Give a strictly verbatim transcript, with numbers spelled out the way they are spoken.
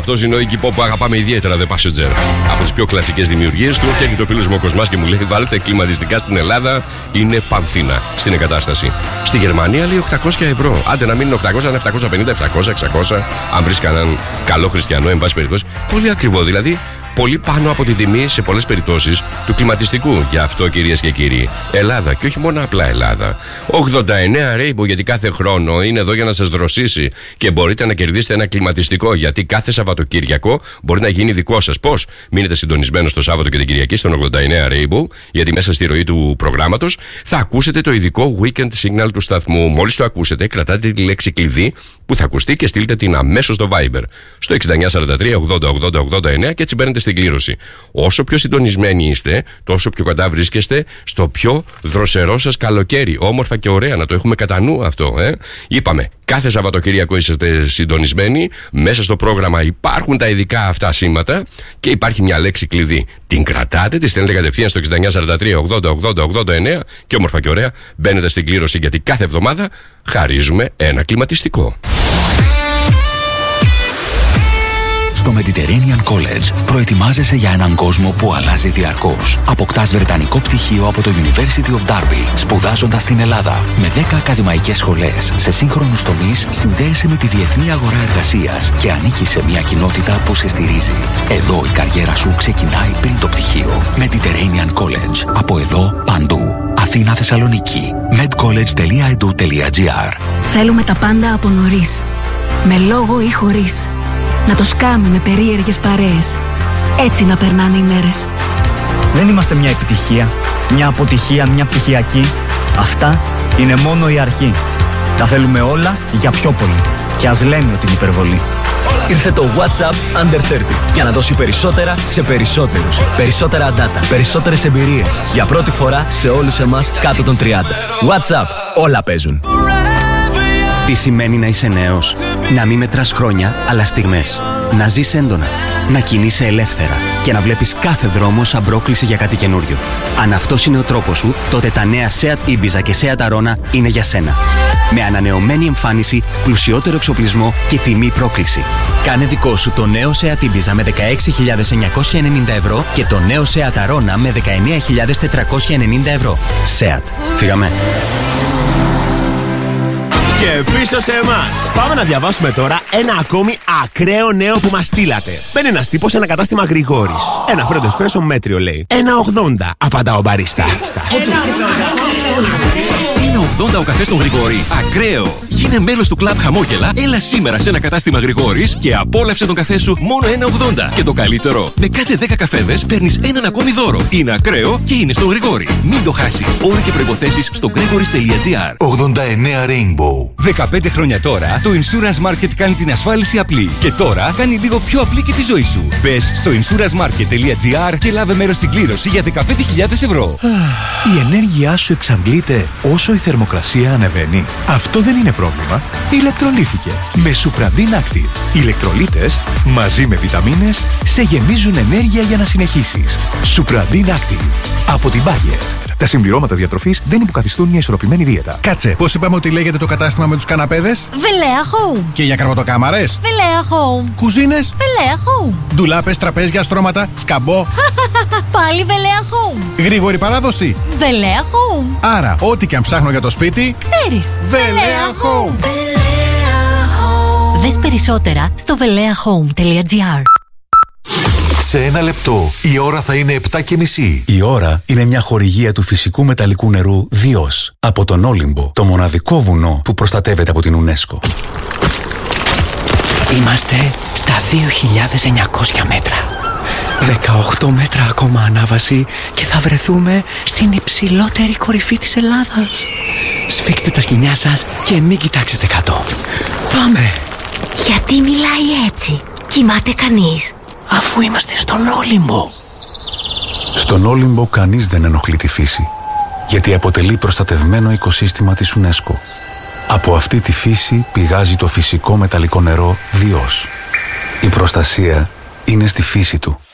αυτός είναι ο Iggy Pop που αγαπάμε ιδιαίτερα, The Passenger. Από τις πιο κλασικές δημιουργίες του. Και έρχεται ο φίλος μου ο Κοσμάς και μου λέει: βάλτε κλιματιστικά στην Ελλάδα, είναι πανθήνα στην εγκατάσταση. Στη Γερμανία λέει οκτακόσια ευρώ. Άντε να μείνουν οκτακόσια, επτακόσια πενήντα, επτακόσια, εξακόσια. Αν βρει κανέναν καλό χριστιανό, εν πάση περιπτώσει. Πολύ ακριβό δηλαδή. Πολύ πάνω από την τιμή σε πολλές περιπτώσεις του κλιματιστικού. Γι' αυτό, κυρίες και κύριοι, Ελλάδα και όχι μόνο απλά Ελλάδα. ογδόντα εννέα Rainbow, γιατί κάθε χρόνο είναι εδώ για να σας δροσίσει και μπορείτε να κερδίσετε ένα κλιματιστικό. Γιατί κάθε Σαββατοκύριακο μπορεί να γίνει δικό σας. Πώς? Μείνετε συντονισμένος το Σάββατο και την Κυριακή στον ογδόντα εννέα Rainbow, γιατί μέσα στη ροή του προγράμματος θα ακούσετε το ειδικό Weekend Signal του σταθμού. Μόλις το ακούσετε, κρατάτε τη λέξη κλειδί που θα ακουστεί και στείλτε την αμέσως στο Viber στο εξήντα εννέα σαράντα τρία ογδόντα ογδόντα ογδόντα εννέα και έτσι μπαίνετε στην κλήρωση. Όσο πιο συντονισμένοι είστε, τόσο πιο κοντά βρίσκεστε στο πιο δροσερό σας καλοκαίρι. Όμορφα και ωραία, να το έχουμε κατά νου αυτό, ε. Είπαμε, κάθε Σαββατοκύριακο είσαστε συντονισμένοι. Μέσα στο πρόγραμμα υπάρχουν τα ειδικά αυτά σήματα και υπάρχει μια λέξη κλειδί. Την κρατάτε, τη στέλνετε κατευθείαν στο εξήντα εννέα σαράντα τρία ογδόντα ογδόντα ογδόντα εννέα και όμορφα και ωραία μπαίνετε στην κλήρωση, γιατί κάθε εβδομάδα χαρίζουμε ένα κλιματιστικό. Στο Mediterranean College προετοιμάζεσαι για έναν κόσμο που αλλάζει διαρκώς. Αποκτάς βρετανικό πτυχίο από το University of Derby, σπουδάζοντας στην Ελλάδα. Με δέκα ακαδημαϊκές σχολές σε σύγχρονους τομείς, συνδέεσαι με τη διεθνή αγορά εργασίας και ανήκεις σε μια κοινότητα που σε στηρίζει. Εδώ η καριέρα σου ξεκινάει πριν το πτυχίο. Mediterranean College. Από εδώ παντού. Αθήνα, Θεσσαλονίκη. medcollege τελεία e d u τελεία g r. Θέλουμε τα πάντα από νωρίς. Με λόγο ή χωρίς. Να το σκάμε με περίεργες παρέες. Έτσι να περνάνε οι μέρες. Δεν είμαστε μια επιτυχία, μια αποτυχία, μια πτυχιακή. Αυτά είναι μόνο η αρχή. Τα θέλουμε όλα για πιο πολύ. Και ας λέμε ότι είναι υπερβολή. Ήρθε το WhatsApp Under τριάντα για να δώσει περισσότερα σε περισσότερους. Περισσότερα data, περισσότερες εμπειρίες. Για πρώτη φορά σε όλους εμάς κάτω των τριάντα. WhatsApp, όλα παίζουν. Τι σημαίνει να είσαι νέος? Να μην μετράς χρόνια, αλλά στιγμές. Να ζεις έντονα, να κινείσαι ελεύθερα και να βλέπεις κάθε δρόμο σαν πρόκληση για κάτι καινούριο. Αν αυτός είναι ο τρόπος σου, τότε τα νέα Seat Ibiza και Seat Arona είναι για σένα. Με ανανεωμένη εμφάνιση, πλουσιότερο εξοπλισμό και τιμή πρόκληση. Κάνε δικό σου το νέο Seat Ibiza με δεκαέξι χιλιάδες εννιακόσια ενενήντα ευρώ και το νέο Seat Arona με δεκαεννέα χιλιάδες τετρακόσια ενενήντα ευρώ. Seat. Φύγαμε. Και πίσω σε εμάς. Πάμε να διαβάσουμε τώρα ένα ακόμη ακραίο νέο που μας στείλατε. Μπαίνει ένας τύπος σε ένα κατάστημα Γρηγόρης. Ένα φρέντο εσπρέσο μέτριο λέει. ένα ογδόντα, απαντά ο μπαρίστα. Είναι ογδόντα ο καφές των Γρηγόρη. Ακραίο. Γίνε μέλος του κλαμπ Χαμόγελα. Έλα σήμερα σε ένα κατάστημα Γρηγόρης και απόλαυσε τον καφέ σου μόνο ένα ογδόντα. Και το καλύτερο, με κάθε δέκα καφέδες παίρνεις έναν ακόμη δώρο. Είναι ακραίο και είναι στον Γρηγόρη. Μην το χάσεις. Όροι και προϋποθέσεις στο gregoris τελεία gr. ογδόντα εννέα Rainbow. δεκαπέντε χρόνια τώρα το Insurance Market κάνει την ασφάλιση απλή. Και τώρα κάνει λίγο πιο απλή και τη ζωή σου. Μπες στο insurance market τελεία gr και λάβε μέρος στην κλήρωση για δεκαπέντε χιλιάδες ευρώ. Η ενέργειά σου εξαντλείται όσο η θερμοκρασία ανεβαίνει. Αυτό δεν είναι πρόβλημα. Ηλεκτρολύθηκε με Supradin Active. Οι ηλεκτρολίτες μαζί με βιταμίνες σε γεμίζουν ενέργεια για να συνεχίσεις. Supradin Active από την Bayer. Τα συμπληρώματα διατροφής δεν υποκαθιστούν μια ισορροπημένη δίαιτα. Κάτσε, πώς είπαμε ότι λέγεται το κατάστημα με τους καναπέδες? Velea Home. Και για καρβατοκάμαρες? Velea Home. Κουζίνες? Velea Home. Ντουλάπες, τραπέζια, στρώματα, σκαμπό? Πάλι Velea Home. Γρήγορη παράδοση? Velea Home. Άρα, ό,τι και αν ψάχνω για το σπίτι, ξέρεις. Velea Home. Δες περισσότερα στο velea home τελεία gr. Σε ένα λεπτό η ώρα θα είναι επτά και μισή. Η ώρα είναι μια χορηγία του φυσικού μεταλλικού νερού Διός από τον Όλυμπο, το μοναδικό βουνό που προστατεύεται από την UNESCO. Είμαστε στα δύο χιλιάδες εννιακόσια μέτρα. δεκαοκτώ μέτρα ακόμα ανάβαση και θα βρεθούμε στην υψηλότερη κορυφή της Ελλάδας. Σφίξτε τα σκοινιά σας και μην κοιτάξετε κάτω. Πάμε! Γιατί μιλάει έτσι? Κοιμάται κανείς? Αφού είμαστε στον Όλυμπο. Στον Όλυμπο κανείς δεν ενοχλεί τη φύση, γιατί αποτελεί προστατευμένο οικοσύστημα της UNESCO. Από αυτή τη φύση πηγάζει το φυσικό μεταλλικό νερό Διός. Η προστασία είναι στη φύση του.